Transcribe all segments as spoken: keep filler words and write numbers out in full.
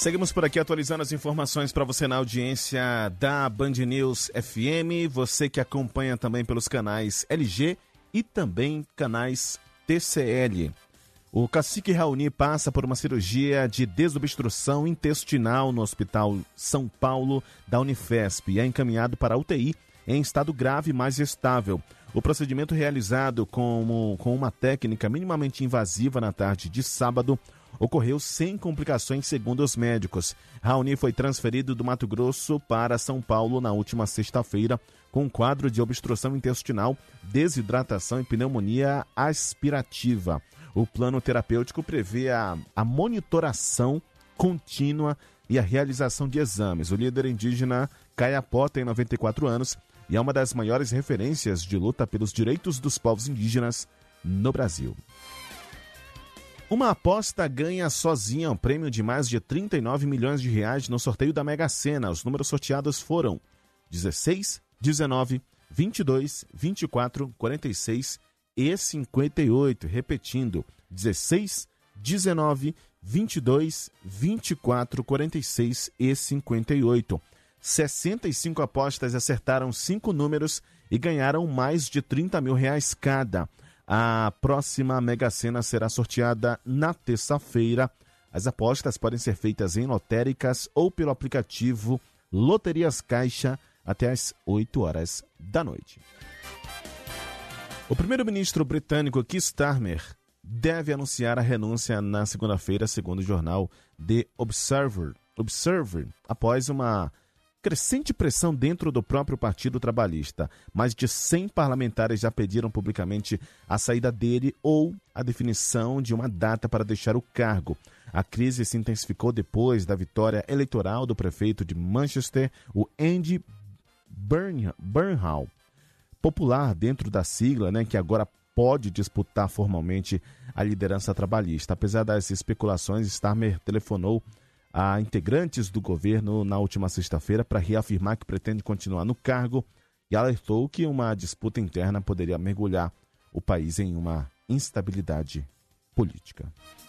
Seguimos por aqui atualizando as informações para você na audiência da Band News F M, você que acompanha também pelos canais L G e também canais T C L. O cacique Raoni passa por uma cirurgia de desobstrução intestinal no Hospital São Paulo da Unifesp e é encaminhado para a U T I em estado grave, mas estável. O procedimento realizado com, com uma técnica minimamente invasiva na tarde de sábado ocorreu sem complicações, segundo os médicos. Raoni foi transferido do Mato Grosso para São Paulo na última sexta-feira com um quadro de obstrução intestinal, desidratação e pneumonia aspirativa. O plano terapêutico prevê a, a monitoração contínua e a realização de exames. O líder indígena Kayapó tem noventa e quatro anos e é uma das maiores referências de luta pelos direitos dos povos indígenas no Brasil. Uma aposta ganha sozinha um prêmio de mais de trinta e nove milhões de reais no sorteio da Mega Sena. Os números sorteados foram dezesseis, dezenove, vinte e dois, vinte e quatro, quarenta e seis e cinquenta e oito. Repetindo, dezesseis, dezenove, vinte e dois, vinte e quatro, quarenta e seis e cinquenta e oito. sessenta e cinco apostas acertaram cinco números e ganharam mais de trinta mil reais cada. A próxima Mega Sena será sorteada na terça-feira. As apostas podem ser feitas em lotéricas ou pelo aplicativo Loterias Caixa até às oito horas da noite. O primeiro-ministro britânico Keir Starmer deve anunciar a renúncia na segunda-feira, segundo o jornal The Observer, Observer após uma crescente pressão dentro do próprio Partido Trabalhista. Mais de cem parlamentares já pediram publicamente a saída dele ou a definição de uma data para deixar o cargo. A crise se intensificou depois da vitória eleitoral do prefeito de Manchester, o Andy Burnham, popular dentro da sigla, né, que agora pode disputar formalmente a liderança trabalhista. Apesar das especulações, Starmer telefonou a integrantes do governo na última sexta-feira para reafirmar que pretende continuar no cargo e alertou que uma disputa interna poderia mergulhar o país em uma instabilidade política.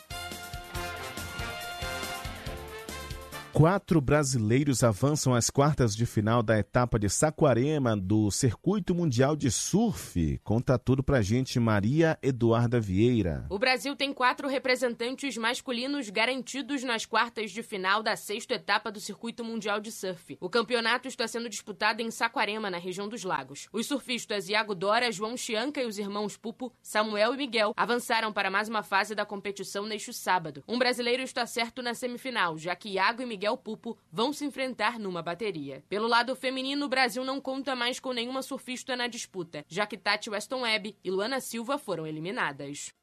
Quatro brasileiros avançam às quartas de final da etapa de Saquarema do Circuito Mundial de Surf. Conta tudo pra gente, Maria Eduarda Vieira. O Brasil tem quatro representantes masculinos garantidos nas quartas de final da sexta etapa do Circuito Mundial de Surf. O campeonato está sendo disputado em Saquarema, na região dos Lagos. Os surfistas Iago Dora, João Chianca e os irmãos Pupo, Samuel e Miguel, avançaram para mais uma fase da competição neste sábado. Um brasileiro está certo na semifinal, já que Iago e Miguel Miguel Pupo vão se enfrentar numa bateria. Pelo lado feminino, o Brasil não conta mais com nenhuma surfista na disputa, já que Tati Weston Webb e Luana Silva foram eliminadas.